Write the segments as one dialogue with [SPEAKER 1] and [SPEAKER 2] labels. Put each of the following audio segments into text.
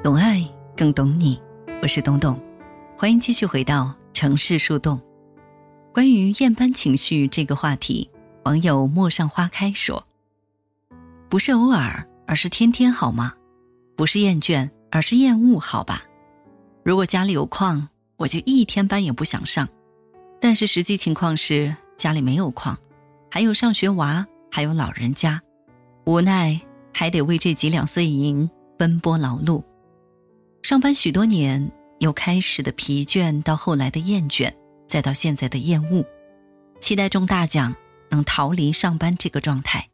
[SPEAKER 1] 懂爱更懂你，我是董董，欢迎继续回到城市树洞。关于厌班情绪这个话题，网友陌上花开说，不是偶尔，而是天天好吗？不是厌倦，而是厌恶好吧？如果家里有矿，我就一天班也不想上，但是实际情况是家里没有矿，还有上学娃，还有老人家，无奈还得为这几两碎银奔波劳碌。上班许多年，由开始的疲倦到后来的厌倦，再到现在的厌恶，期待中大奖能逃离上班这个状态。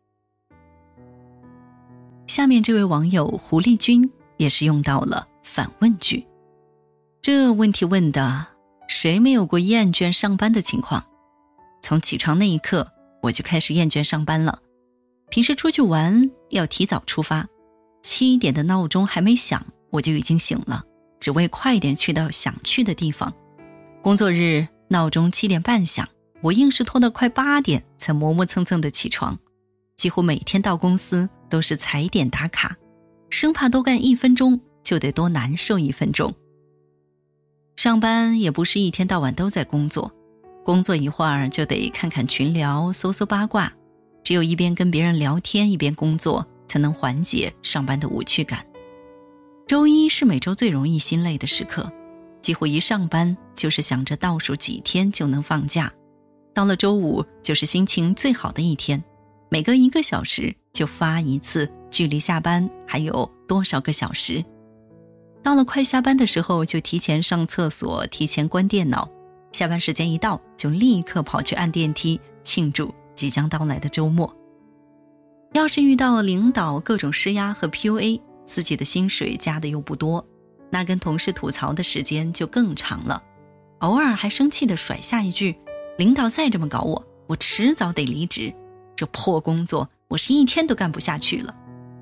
[SPEAKER 1] 下面这位网友狐狸君也是用到了反问句，这问题问的谁没有过厌倦上班的情况？从起床那一刻我就开始厌倦上班了。平时出去玩要提早出发，7点的闹钟还没响我就已经醒了，只为快点去到想去的地方。工作日闹钟7点半响，我硬是拖到快8点才磨磨蹭蹭的起床。几乎每天到公司都是踩点打卡，生怕多干1分钟就得多难受1分钟。上班也不是一天到晚都在工作，工作一会儿就得看看群聊，搜搜八卦，只有一边跟别人聊天一边工作，才能缓解上班的无趣感。周一是每周最容易心累的时刻，几乎一上班就是想着倒数几天就能放假。到了周五就是心情最好的一天，每隔1个小时就发一次距离下班还有多少个小时。到了快下班的时候就提前上厕所，提前关电脑，下班时间一到就立刻跑去按电梯庆祝即将到来的周末。要是遇到领导各种施压和 PUA， 自己的薪水加的又不多，那跟同事吐槽的时间就更长了，偶尔还生气地甩下一句，领导再这么搞我，我迟早得离职，这破工作我是一天都干不下去了。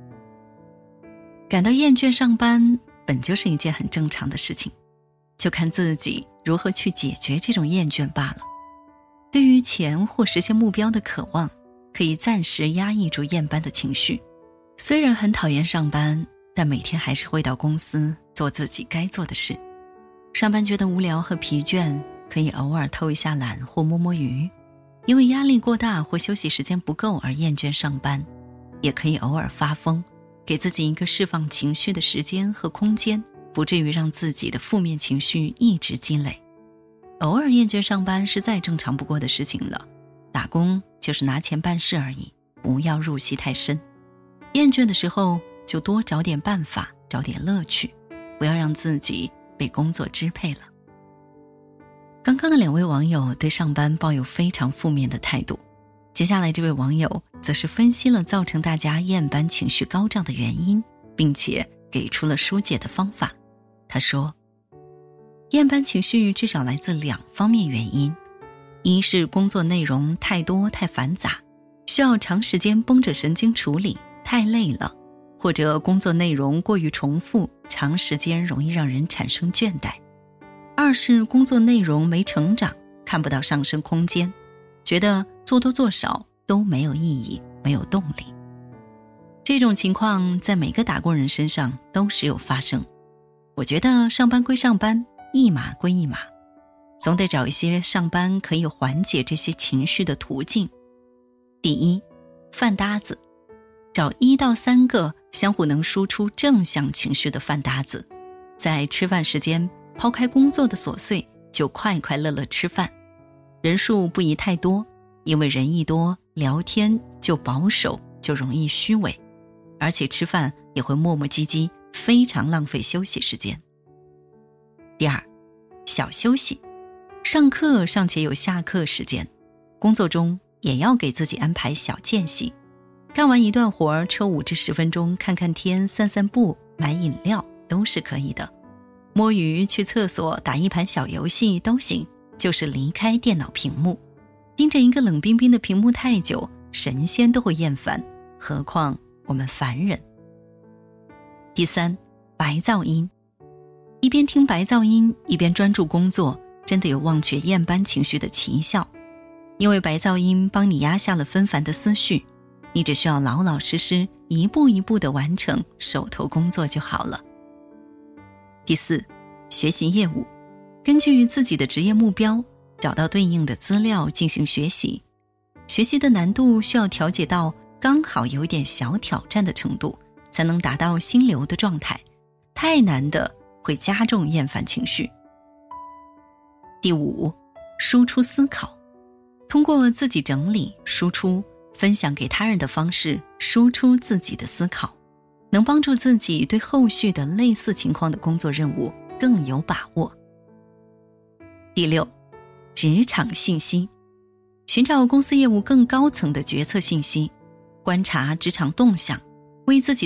[SPEAKER 1] 感到厌倦上班本就是一件很正常的事情，就看自己如何去解决这种厌倦罢了。对于钱或实现目标的渴望，可以暂时压抑住厌班的情绪。虽然很讨厌上班，但每天还是会到公司做自己该做的事。上班觉得无聊和疲倦，可以偶尔偷一下懒或摸摸鱼。因为压力过大或休息时间不够而厌倦上班，也可以偶尔发疯，给自己一个释放情绪的时间和空间，不至于让自己的负面情绪一直积累。偶尔厌倦上班是再正常不过的事情了，打工就是拿钱办事而已，不要入戏太深。厌倦的时候就多找点办法，找点乐趣，不要让自己被工作支配了。刚刚的2位网友对上班抱有非常负面的态度，接下来这位网友则是分析了造成大家厌班情绪高涨的原因，并且给出了疏解的方法。他说，厌班情绪至少来自2方面原因，一是工作内容太多太繁杂，需要长时间绷着神经处理，太累了，或者工作内容过于重复，长时间容易让人产生倦怠。二是工作内容没成长，看不到上升空间，觉得做多做少都没有意义，没有动力。这种情况在每个打工人身上都时有发生。我觉得上班归上班，一码归一码，总得找一些上班可以缓解这些情绪的途径。第一，饭搭子，找1到3个相互能输出正向情绪的饭搭子，在吃饭时间抛开工作的琐碎，就快快乐乐吃饭。人数不宜太多，因为人一多，聊天就保守，就容易虚伪，而且吃饭也会磨磨唧唧，非常浪费休息时间。第二，小休息，上课尚且有下课时间，工作中也要给自己安排小间隙，干完一段活抽5至10分钟看看天，散散步，买饮料都是可以的。摸鱼，去厕所，打一盘小游戏都行，就是离开电脑屏幕。盯着一个冷冰冰的屏幕太久，神仙都会厌烦，何况我们凡人。第三，白噪音，一边听白噪音一边专注工作，真的有忘却厌班情绪的奇效。因为白噪音帮你压下了纷繁的思绪，你只需要老老实实一步一步地完成手头工作就好了。 第4，学习业务，根据自己的职业目标，找到对应的资料进行学习。学习的难度需要调节到刚好有一点小挑战的程度，才能达到心流的状态，太难的会加重厌烦情绪。第5，输出思考，通过自己整理、输出、分享给他人的方式输出自己的思考，能帮助自己对后续的类似情况的工作任务更有把握。第6，职场信息，寻找公司业务更高层的决策信息，观察职场动向，为自己